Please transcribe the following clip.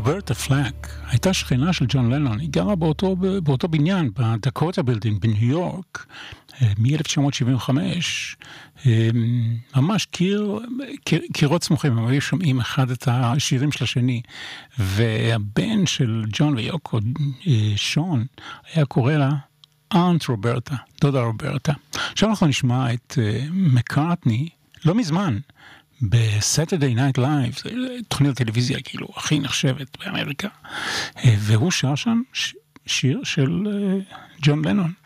רוברטה פלק הייתה שכנה של ג'ון לנון, היא גרה באותו בניין, בדקוטה בילדינג בניו יורק, מ-1975, ממש קירות סמוכים, הם היו שומעים אחד את השירים של השני, והבן של ג'ון ויוקו, שון, היה קורא לה אנט רוברטה, דודה רוברטה. עכשיו אנחנו נשמע את מקארטני, לא מזמן, ב-Saturday Night Live, תוכנית הטלוויזיה כאילו הכי נחשבת באמריקה, והוא שר שם שיר של ג'ון לנון.